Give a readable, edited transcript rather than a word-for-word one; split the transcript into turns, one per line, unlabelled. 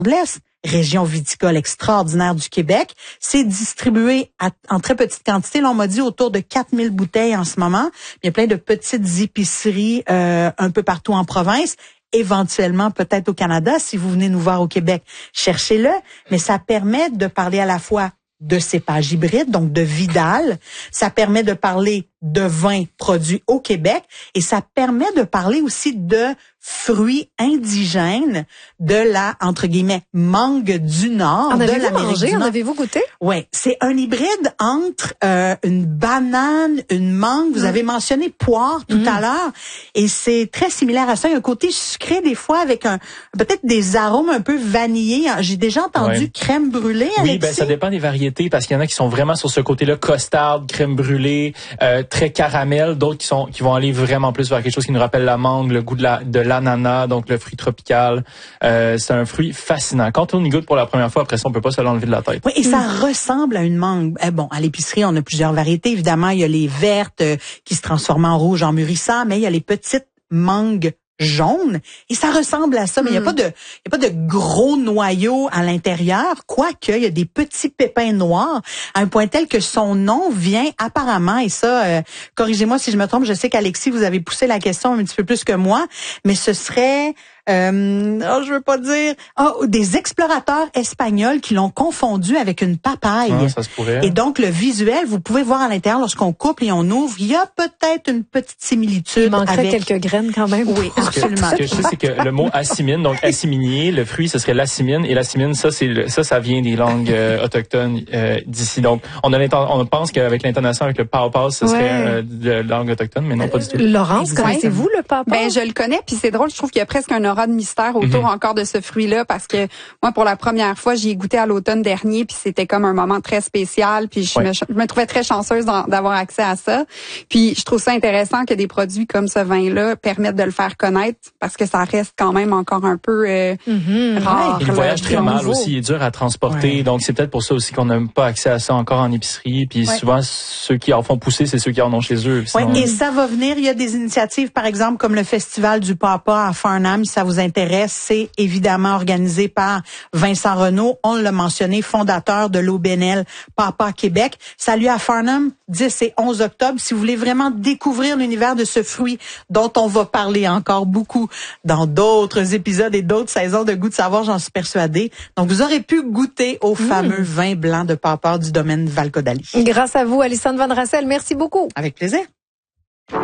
Blesse, région viticole extraordinaire du Québec. C'est distribué en très petite quantité. Là, on m'a dit autour de 4000 bouteilles en ce moment. Il y a plein de petites épiceries un peu partout en province. Éventuellement, peut-être au Canada, si vous venez nous voir au Québec, cherchez-le. Mais ça permet de parler à la fois de cépages hybrides, donc de Vidal. Ça permet de parler de vins produits au Québec et ça permet de parler aussi de fruits indigènes de la, entre guillemets, mangue du Nord, de l'Amérique du Nord.
En avez-vous goûté?
Oui, c'est un hybride entre une banane, une mangue. Vous avez mentionné poire tout à l'heure et c'est très similaire à ça. Il y a un côté sucré des fois avec peut-être des arômes un peu vanillés. J'ai déjà entendu crème brûlée.
Oui, ben ça dépend des variétés parce qu'il y en a qui sont vraiment sur ce côté-là costard, crème brûlée, très caramel, d'autres qui vont aller vraiment plus vers quelque chose qui nous rappelle la mangue, le goût de l'ananas, donc le fruit tropical. C'est un fruit fascinant. Quand on y goûte pour la première fois, après ça, on peut pas se l'enlever de la tête.
Oui, et ça ressemble à une mangue. Bon, à l'épicerie, on a plusieurs variétés. Évidemment, il y a les vertes qui se transforment en rouge en mûrissant, mais il y a les petites mangues jaune et ça ressemble à ça, mais il y a pas de gros noyau à l'intérieur, quoique il y a des petits pépins noirs à un point tel que son nom vient apparemment, et ça, corrigez-moi si je me trompe, je sais qu'Alexis, vous avez poussé la question un petit peu plus que moi, mais ce serait je veux pas dire des explorateurs espagnols qui l'ont confondu avec une papaye.
Ça se pourrait.
Et donc le visuel, vous pouvez voir à l'intérieur lorsqu'on coupe et on ouvre, il y a peut-être une petite similitude.
Il manquerait quelques graines quand même.
Oui, absolument.
Ce que je sais, c'est que le mot assimine, donc assiminier, le fruit, ce serait l'assimine, et l'assimine, ça vient des langues autochtones d'ici. Donc on pense qu'avec l'intonation avec le pao-pao, ce serait de langue autochtone, mais non, pas du tout.
Laurence, connaissez-vous le pao-pao?
Ben je le connais, puis c'est drôle, je trouve qu'il y a presque un aura de mystère autour encore de ce fruit-là, parce que moi, pour la première fois, j'y ai goûté à l'automne dernier, puis c'était comme un moment très spécial, puis je me trouvais très chanceuse d'avoir accès à ça. Puis je trouve ça intéressant que des produits comme ce vin-là permettent de le faire connaître, parce que ça reste quand même encore un peu rare.
Il voyage très mal aussi, il est dur à transporter, donc c'est peut-être pour ça aussi qu'on n'a pas accès à ça encore en épicerie, puis souvent ceux qui en font pousser, c'est ceux qui en ont chez eux.
Sinon... et ça va venir, il y a des initiatives, par exemple, comme le Festival du Papa à Farnham, si ça vous intéresse, c'est évidemment organisé par Vincent Renaud, on l'a mentionné, fondateur de l'OBNL Papa Québec. Salut à Farnham, 10 et 11 octobre, si vous voulez vraiment découvrir l'univers de ce fruit dont on va parler encore beaucoup dans d'autres épisodes et d'autres saisons de Goût de savoir, j'en suis persuadée. Donc, vous aurez pu goûter au fameux vin blanc de Papa du domaine Val-Caudalie.
Grâce à vous, Alison Van Rassel, merci beaucoup.
Avec plaisir.